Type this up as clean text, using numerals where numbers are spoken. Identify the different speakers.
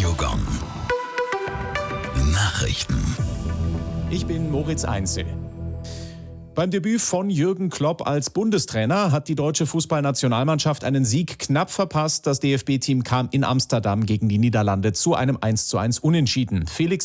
Speaker 1: Gong. Nachrichten.
Speaker 2: Ich bin Moritz Einzel. Beim Debüt von Jürgen Klopp als Bundestrainer hat die deutsche Fußballnationalmannschaft einen Sieg knapp verpasst. Das DFB-Team kam in Amsterdam gegen die Niederlande zu einem 1:1 Unentschieden. Felix